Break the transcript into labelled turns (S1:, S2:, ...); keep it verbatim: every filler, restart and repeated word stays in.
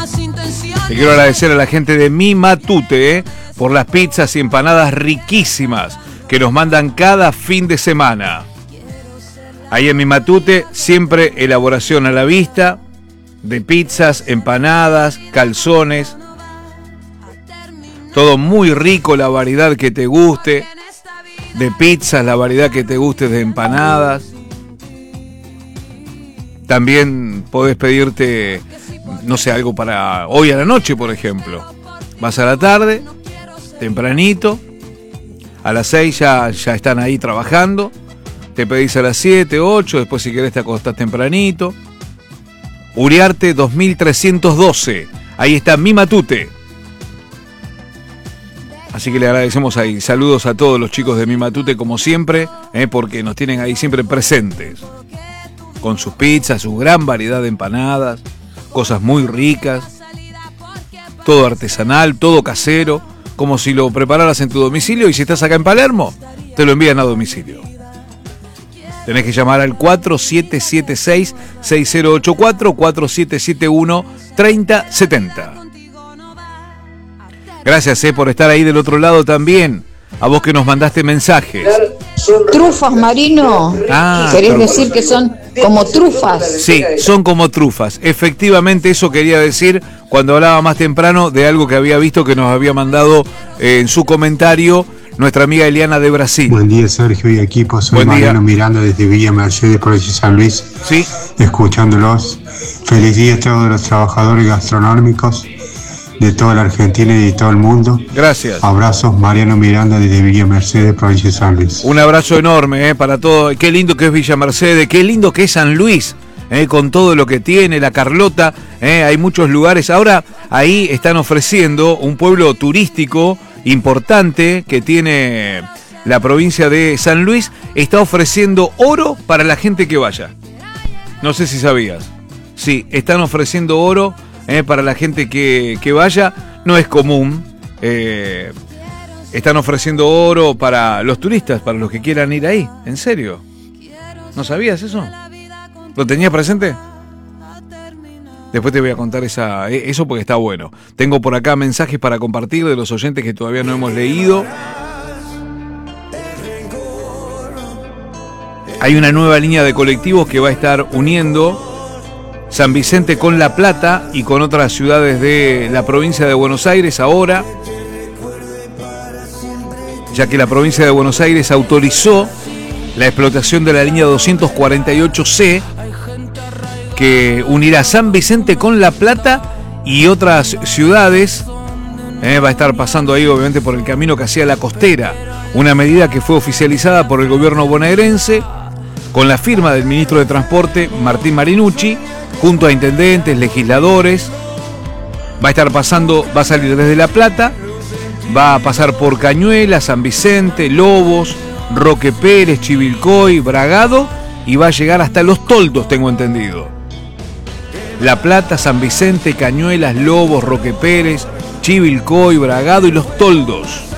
S1: Te quiero agradecer a la gente de Mi Matute, ¿eh? por las pizzas y empanadas riquísimas que nos mandan cada fin de semana. Ahí en Mi Matute, siempre elaboración a la vista de pizzas, empanadas, calzones. Todo muy rico, la variedad que te guste de pizzas, la variedad que te guste de empanadas. También podés pedirte, no sé, algo para hoy a la noche, por ejemplo. Vas a la tarde, tempranito, a las seis ya, ya están ahí trabajando. Te pedís a las siete, ocho, después si querés te acostás tempranito. Uriarte dos mil trescientos doce, ahí está Mi Matute. Así que le agradecemos ahí. Saludos a todos los chicos de Mi Matute, como siempre, eh, porque nos tienen ahí siempre presentes. Con sus pizzas, su gran variedad de empanadas, cosas muy ricas, todo artesanal, todo casero, como si lo prepararas en tu domicilio, y si estás acá en Palermo, te lo envían a domicilio. Tenés que llamar al cuatro siete siete seis, seis cero ocho cuatro, cuatro siete siete uno, tres cero siete cero. Gracias eh, por estar ahí del otro lado también. A vos que nos mandaste mensajes.
S2: Trufas, Marino.
S1: Ah,
S2: ¿Querés
S1: trufas.
S2: decir que son como trufas?
S1: Sí, son como trufas. Efectivamente, eso quería decir cuando hablaba más temprano de algo que había visto que nos había mandado eh, en su comentario nuestra amiga Eliana de Brasil.
S3: Buen día, Sergio y equipo. Soy
S1: Buen
S3: Mariano
S1: día.
S3: Miranda desde Villa Mercedes, provincia de San Luis.
S1: Sí.
S3: Escuchándolos. Feliz día a todos los trabajadores gastronómicos de toda la Argentina y de todo el mundo.
S1: Gracias.
S3: Abrazos, Mariano Miranda desde Villa Mercedes, provincia de San Luis.
S1: Un abrazo enorme eh, para todo. Qué lindo que es Villa Mercedes, qué lindo que es San Luis, eh, con todo lo que tiene, la Carlota. Eh, hay muchos lugares. Ahora ahí están ofreciendo un pueblo turístico importante que tiene la provincia de San Luis. Está ofreciendo oro para la gente que vaya. No sé si sabías. Sí, están ofreciendo oro Eh, para la gente que, que vaya. No es común. Eh, están ofreciendo oro para los turistas, para los que quieran ir ahí. ¿En serio? ¿No sabías eso? ¿Lo tenías presente? Después te voy a contar esa, eso porque está bueno. Tengo por acá mensajes para compartir de los oyentes que todavía no hemos leído. Hay una nueva línea de colectivos que va a estar uniendo San Vicente con La Plata y con otras ciudades de la provincia de Buenos Aires ahora, ya que la provincia de Buenos Aires autorizó la explotación de la línea doscientos cuarenta y ocho ce, que unirá San Vicente con La Plata y otras ciudades. Eh, va a estar pasando ahí obviamente por el camino que hacía La Costera, una medida que fue oficializada por el gobierno bonaerense con la firma del ministro de Transporte Martín Marinucci, junto a intendentes, legisladores. Va a estar pasando, va a salir desde La Plata, va a pasar por Cañuela, San Vicente, Lobos, Roque Pérez, Chivilcoy, Bragado, y va a llegar hasta Los Toldos, tengo entendido. La Plata, San Vicente, Cañuelas, Lobos, Roque Pérez, Chivilcoy, Bragado y Los Toldos.